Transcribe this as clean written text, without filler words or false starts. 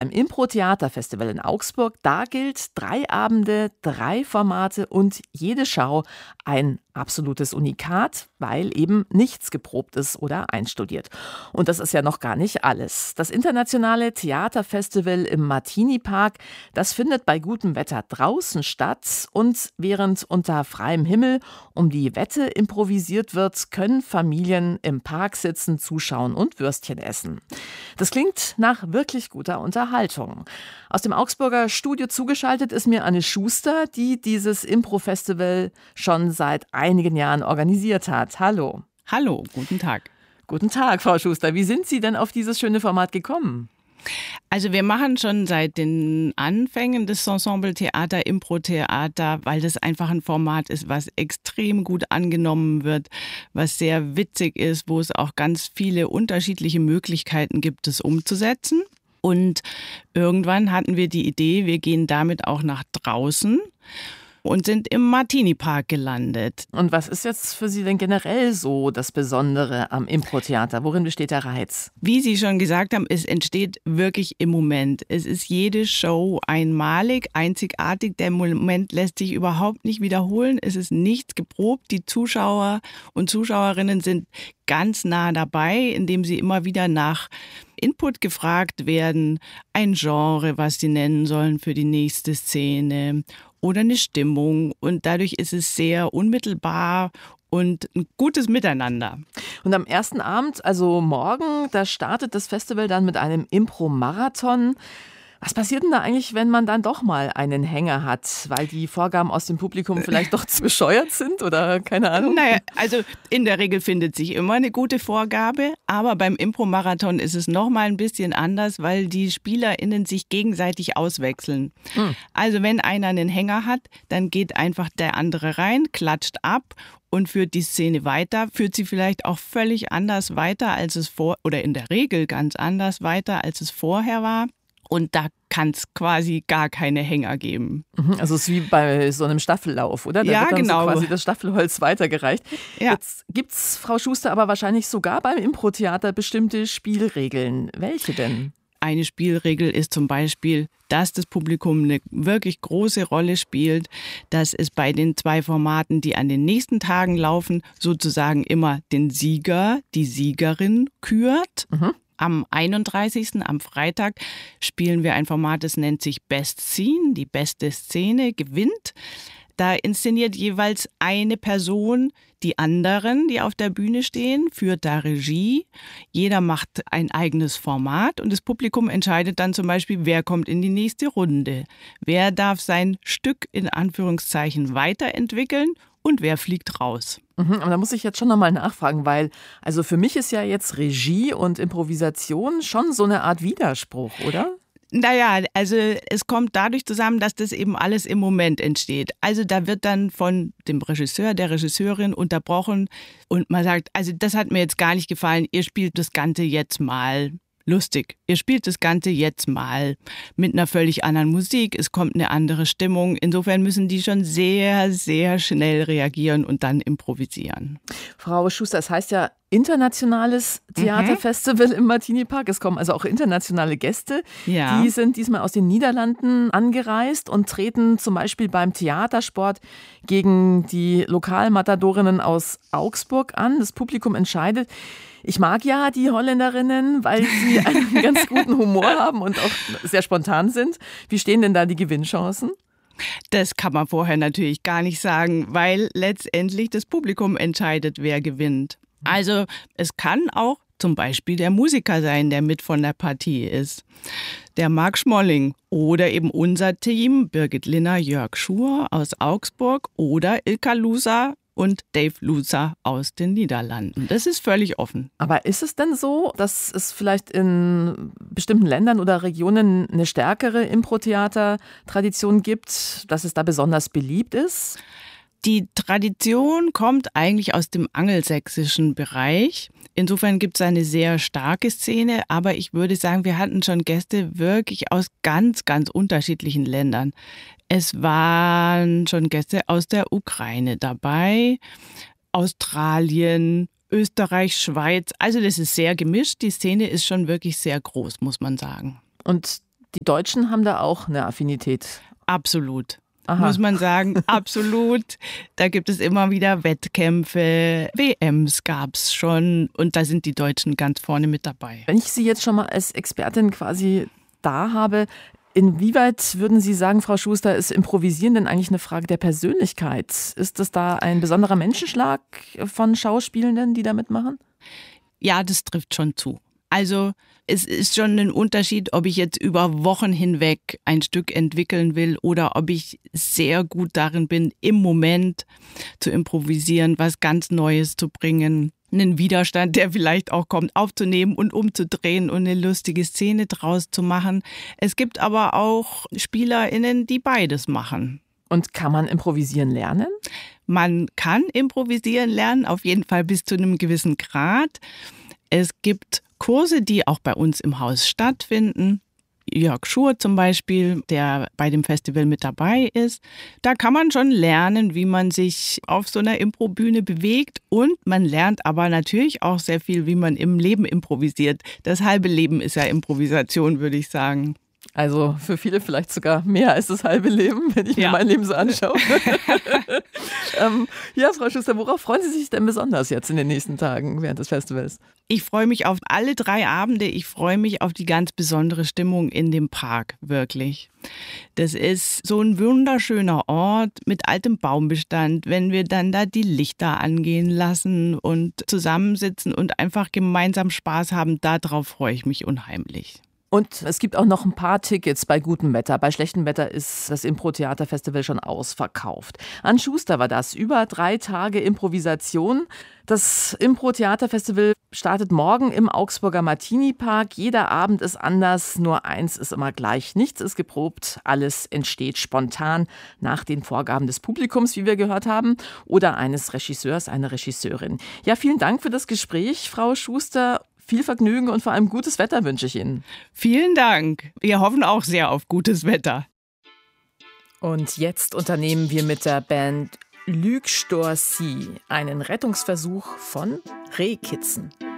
beim Impro-Theater-Festival in Augsburg, da gilt 3 Abende, 3 Formate und jede Show ein absolutes Unikat, weil eben nichts geprobt ist oder einstudiert. Und das ist ja noch gar nicht alles. Das internationale Theaterfestival im Martini-Park, das findet bei gutem Wetter draußen statt und während unter freiem Himmel um die Wette improvisiert wird, können Familien im Park sitzen, zuschauen und Würstchen essen. Das klingt nach wirklich guter Unterhaltung. Aus dem Augsburger Studio zugeschaltet ist mir Anne Schuster, die dieses Impro-Festival schon seit einigen Jahren organisiert hat. Hallo. Hallo, guten Tag. Guten Tag, Frau Schuster. Wie sind Sie denn auf dieses schöne Format gekommen? Also wir machen schon seit den Anfängen des Ensemble-Theater, Impro-Theater, weil das einfach ein Format ist, was extrem gut angenommen wird, was sehr witzig ist, wo es auch ganz viele unterschiedliche Möglichkeiten gibt, es umzusetzen. Und irgendwann hatten wir die Idee, wir gehen damit auch nach draußen und sind im Martini-Park gelandet. Und was ist jetzt für Sie denn generell so das Besondere am Impro-Theater? Worin besteht der Reiz? Wie Sie schon gesagt haben, es entsteht wirklich im Moment. Es ist jede Show einmalig, einzigartig. Der Moment lässt sich überhaupt nicht wiederholen. Es ist nichts geprobt. Die Zuschauer und Zuschauerinnen sind ganz nah dabei, indem sie immer wieder nach Input gefragt werden. Ein Genre, was sie nennen sollen für die nächste Szene oder eine Stimmung. Und dadurch ist es sehr unmittelbar und ein gutes Miteinander. Und am ersten Abend, also morgen, da startet das Festival dann mit einem Impro-Marathon. Was passiert denn da eigentlich, wenn man dann doch mal einen Hänger hat, weil die Vorgaben aus dem Publikum vielleicht doch zu bescheuert sind oder keine Ahnung? Naja, also in der Regel findet sich immer eine gute Vorgabe, aber beim Impro-Marathon ist es nochmal ein bisschen anders, weil die SpielerInnen sich gegenseitig auswechseln. Also wenn einer einen Hänger hat, dann geht einfach der andere rein, klatscht ab und führt die Szene weiter, führt sie vielleicht auch völlig anders weiter, als es oder in der Regel ganz anders weiter, als es vorher war. Und da kann es quasi gar keine Hänger geben. Also es ist wie bei so einem Staffellauf, oder? Da wird dann so quasi das Staffelholz weitergereicht. Ja. Jetzt gibt es, Frau Schuster, aber wahrscheinlich sogar beim Impro-Theater bestimmte Spielregeln. Welche denn? Eine Spielregel ist zum Beispiel, dass das Publikum eine wirklich große Rolle spielt, dass es bei den 2 Formaten, die an den nächsten Tagen laufen, sozusagen immer den Sieger, die Siegerin kürt. Am 31., am Freitag, spielen wir ein Format, das nennt sich Best Scene, die beste Szene gewinnt. Da inszeniert jeweils eine Person die anderen, die auf der Bühne stehen, führt da Regie. Jeder macht ein eigenes Format und das Publikum entscheidet dann zum Beispiel, wer kommt in die nächste Runde. Wer darf sein Stück in Anführungszeichen weiterentwickeln und wer fliegt raus. Aber da muss ich jetzt schon nochmal nachfragen, weil also für mich ist ja jetzt Regie und Improvisation schon so eine Art Widerspruch, oder? Naja, also es kommt dadurch zusammen, dass das eben alles im Moment entsteht. Also da wird dann von dem Regisseur, der Regisseurin unterbrochen und man sagt, also das hat mir jetzt gar nicht gefallen, ihr spielt das Ganze jetzt mal lustig. Ihr spielt das Ganze jetzt mal mit einer völlig anderen Musik, es kommt eine andere Stimmung. Insofern müssen die schon sehr, sehr schnell reagieren und dann improvisieren. Frau Schuster, es heißt ja internationales Theaterfestival im Martini-Park. Es kommen also auch internationale Gäste. Ja. Die sind diesmal aus den Niederlanden angereist und treten zum Beispiel beim Theatersport gegen die Lokalmatadorinnen aus Augsburg an. Das Publikum entscheidet. Ich mag ja die Holländerinnen, weil sie einen ganz guten Humor haben und auch sehr spontan sind. Wie stehen denn da die Gewinnchancen? Das kann man vorher natürlich gar nicht sagen, weil letztendlich das Publikum entscheidet, wer gewinnt. Also es kann auch zum Beispiel der Musiker sein, der mit von der Partie ist. Der Marc Schmolling oder eben unser Team, Birgit Linner, Jörg Schur aus Augsburg oder Ilka Lusa und Dave Lusa aus den Niederlanden. Das ist völlig offen. Aber ist es denn so, dass es vielleicht in bestimmten Ländern oder Regionen eine stärkere Impro-Theater-Tradition gibt, dass es da besonders beliebt ist? Die Tradition kommt eigentlich aus dem angelsächsischen Bereich. Insofern gibt es eine sehr starke Szene, aber ich würde sagen, wir hatten schon Gäste wirklich aus ganz, ganz unterschiedlichen Ländern. Es waren schon Gäste aus der Ukraine dabei, Australien, Österreich, Schweiz. Also das ist sehr gemischt. Die Szene ist schon wirklich sehr groß, muss man sagen. Und die Deutschen haben da auch eine Affinität. Absolut. Aha. Muss man sagen, absolut. Da gibt es immer wieder Wettkämpfe, WMs gab es schon und da sind die Deutschen ganz vorne mit dabei. Wenn ich Sie jetzt schon mal als Expertin quasi da habe, inwieweit würden Sie sagen, Frau Schuster, ist Improvisieren denn eigentlich eine Frage der Persönlichkeit? Ist das da ein besonderer Menschenschlag von Schauspielenden, die da mitmachen? Ja, das trifft schon zu. Also es ist schon ein Unterschied, ob ich jetzt über Wochen hinweg ein Stück entwickeln will oder ob ich sehr gut darin bin, im Moment zu improvisieren, was ganz Neues zu bringen, einen Widerstand, der vielleicht auch kommt, aufzunehmen und umzudrehen und eine lustige Szene draus zu machen. Es gibt aber auch SpielerInnen, die beides machen. Und kann man improvisieren lernen? Man kann improvisieren lernen, auf jeden Fall bis zu einem gewissen Grad. Es gibt Kurse, die auch bei uns im Haus stattfinden. Jörg Schur zum Beispiel, der bei dem Festival mit dabei ist. Da kann man schon lernen, wie man sich auf so einer Improbühne bewegt. Und man lernt aber natürlich auch sehr viel, wie man im Leben improvisiert. Das halbe Leben ist ja Improvisation, würde ich sagen. Also für viele vielleicht sogar mehr als das halbe Leben, wenn ich mir mein Leben so anschaue. Ja, Frau Schuster, worauf freuen Sie sich denn besonders jetzt in den nächsten Tagen während des Festivals? Ich freue mich auf alle 3 Abende. Ich freue mich auf die ganz besondere Stimmung in dem Park, wirklich. Das ist so ein wunderschöner Ort mit altem Baumbestand, wenn wir dann da die Lichter angehen lassen und zusammensitzen und einfach gemeinsam Spaß haben. Darauf freue ich mich unheimlich. Und es gibt auch noch ein paar Tickets bei gutem Wetter. Bei schlechtem Wetter ist das Impro-Theater-Festival schon ausverkauft. An Schuster war das. Über 3 Tage Improvisation. Das Impro-Theater-Festival startet morgen im Augsburger Martini-Park. Jeder Abend ist anders, nur eins ist immer gleich. Nichts ist geprobt, alles entsteht spontan nach den Vorgaben des Publikums, wie wir gehört haben, oder eines Regisseurs, einer Regisseurin. Ja, vielen Dank für das Gespräch, Frau Schuster. Viel Vergnügen und vor allem gutes Wetter wünsche ich Ihnen. Vielen Dank. Wir hoffen auch sehr auf gutes Wetter. Und jetzt unternehmen wir mit der Band Luc Storcy einen Rettungsversuch von Rehkitzen.